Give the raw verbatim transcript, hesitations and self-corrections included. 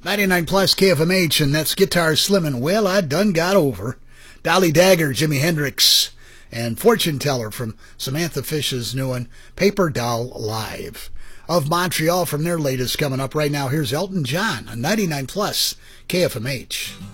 ninety-nine plus K F M H, and that's Guitar Slimmin', Well, I Done Got Over. Dolly Dagger, Jimi Hendrix, and Fortune Teller from Samantha Fish's new one, Paper Doll Live. Of Montreal from their latest coming up right now, here's Elton John on ninety-nine plus K F M H.